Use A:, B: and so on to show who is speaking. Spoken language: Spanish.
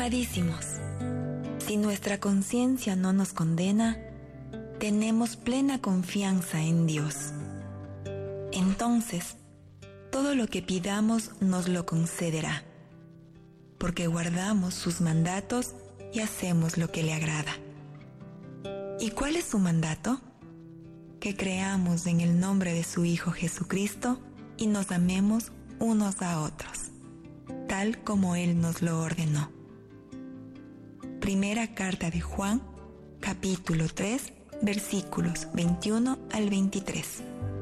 A: Amadísimos, si nuestra conciencia no nos condena, tenemos plena confianza en Dios. Entonces, todo lo que pidamos nos lo concederá, porque guardamos sus mandatos y hacemos lo que le agrada. ¿Y cuál es su mandato? Que creamos en el nombre de su Hijo Jesucristo y nos amemos unos a otros, tal como Él nos lo ordenó. Primera carta de Juan, capítulo 3, versículos 21 al 23.